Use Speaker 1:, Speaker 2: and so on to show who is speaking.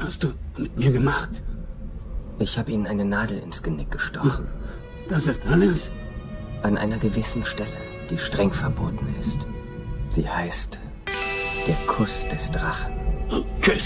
Speaker 1: hast du mit mir gemacht?
Speaker 2: Ich habe Ihnen eine Nadel ins Genick gestochen.
Speaker 1: Das ist alles?
Speaker 2: An einer gewissen Stelle, die streng verboten ist. Sie heißt der Kuss des Drachen.
Speaker 1: Küss